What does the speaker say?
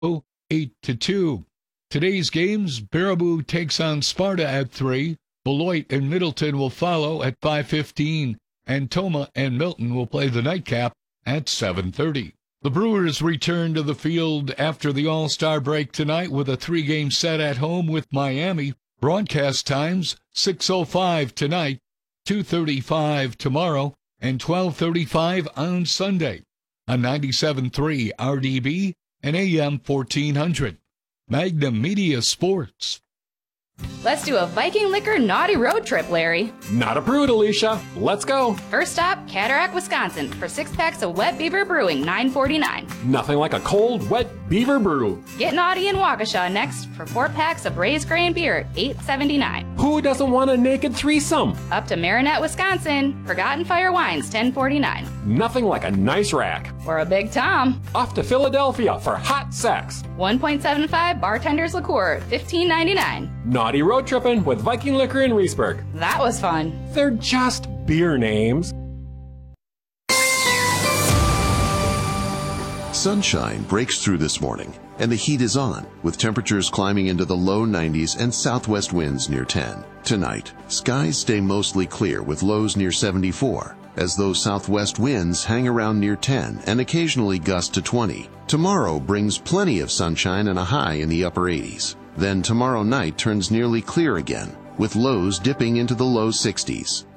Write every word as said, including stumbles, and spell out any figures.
eight to two. Today's games, Baraboo takes on Sparta at three. Beloit and Middleton will follow at five fifteen. And Toma and Milton will play the nightcap at seven thirty. The Brewers return to the field after the All-Star break tonight with a three-game set at home with Miami. Broadcast times, six oh five tonight, two thirty-five tomorrow, and twelve thirty-five on Sunday on ninety-seven point three R D B and A M fourteen hundred. Magnum Media Sports. Let's do a Viking Liquor naughty road trip, Larry. Not approved, Alicia. Let's go. First stop, Cataract, Wisconsin, for six packs of Wet Beaver Brewing, nine forty-nine. Nothing like a cold, wet Beaver brew. Get naughty in Waukesha next for four packs of Raised Grain Beer, eight seventy-nine. Who doesn't want a naked threesome? Up to Marinette, Wisconsin, Forgotten Fire Wines, ten forty-nine. Nothing like a nice rack. Or a Big Tom. Off to Philadelphia for hot sex. one point seven five Bartender's Liqueur, fifteen ninety-nine. Naughty road tripping with Viking Liquor in Reesburg. That was fun. They're just beer names. Sunshine breaks through this morning, and the heat is on, with temperatures climbing into the low nineties and southwest winds near ten. Tonight, skies stay mostly clear with lows near seventy-four, as those southwest winds hang around near ten and occasionally gust to twenty. Tomorrow brings plenty of sunshine and a high in the upper eighties. Then tomorrow night turns nearly clear again, with lows dipping into the low sixties.